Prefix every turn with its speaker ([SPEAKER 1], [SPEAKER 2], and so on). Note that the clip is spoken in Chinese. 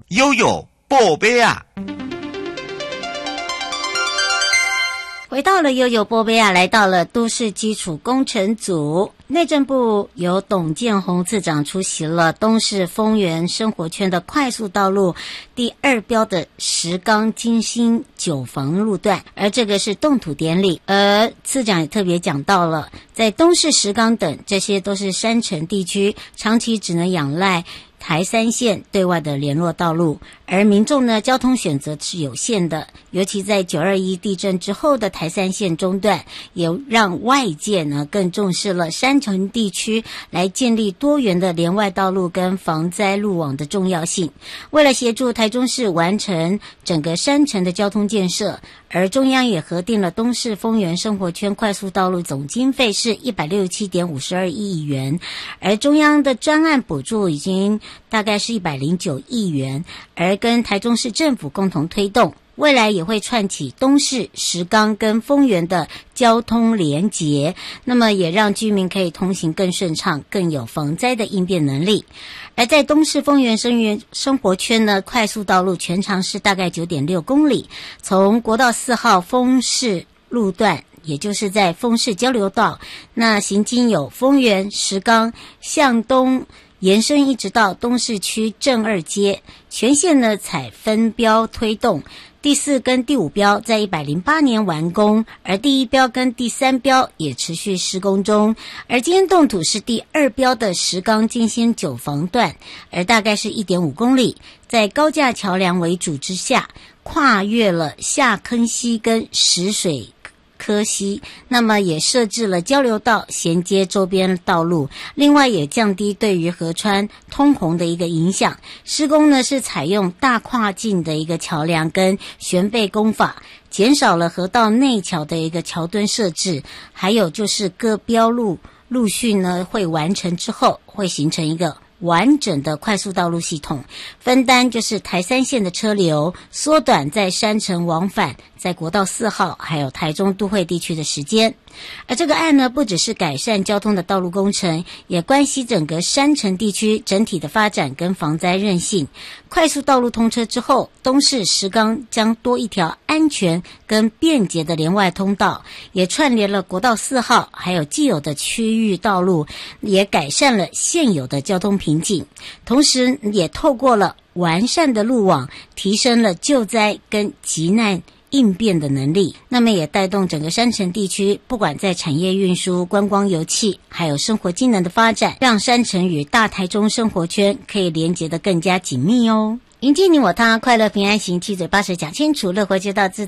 [SPEAKER 1] 悠悠宝贝啊。
[SPEAKER 2] 回到了悠悠波贝亚，来到了都市基础工程组。内政部由董建宏次长出席了东势丰原生活圈的快速道路第2标的石冈金星9房路段，而这个是动土典礼。而次长也特别讲到了，在东势、石冈等这些都是山城地区，长期只能仰赖台3线对外的联络道路，而民众呢，交通选择是有限的，尤其在921地震之后的台3线中断，也让外界呢更重视了山城地区来建立多元的连外道路跟防灾路网的重要性。为了协助台中市完成整个山城的交通建设，而中央也核定了东势丰原生活圈快速道路总经费是167.52亿元，而中央的专案补助已经大概是109亿元，而跟台中市政府共同推动，未来也会串起东势、石冈跟丰原的交通连结，那么也让居民可以通行更顺畅，更有防灾的应变能力。而在东势丰原生活圈呢，快速道路全长是大概 9.6 公里，从国道4号丰势路段，也就是在丰势交流道，那行经有丰原、石冈向东延伸一直到东势区正2街，全线呢采分标推动，第4跟第5标在108年完工，而第1标跟第3标也持续施工中。而今天动土是第2标的石冈金星9房段，而大概是 1.5 公里，在高架桥梁为主之下，跨越了下坑溪跟石水科溪，那么也设置了交流道衔接周边道路，另外也降低对于河川通洪的一个影响。施工呢是采用大跨境的一个桥梁跟悬背工法，减少了河道内桥的一个桥墩设置，还有就是各标路陆续呢会完成之后，会形成一个完整的快速道路系统，分担就是台3线的车流，缩短在山城往返在国道4号还有台中都会地区的时间。而这个案呢，不只是改善交通的道路工程，也关系整个山城地区整体的发展跟防灾韧性。快速道路通车之后，东势石冈将多一条安全跟便捷的连外通道，也串联了国道4号还有既有的区域道路，也改善了现有的交通瓶颈，同时也透过了完善的路网，提升了救灾跟急难应变的能力，那么也带动整个山城地区，不管在产业运输、观光游憩，还有生活机能的发展，让山城与大台中生活圈可以连结得更加紧密哦。迎接你我他，快乐平安行，七嘴八舌讲清楚，乐活街道自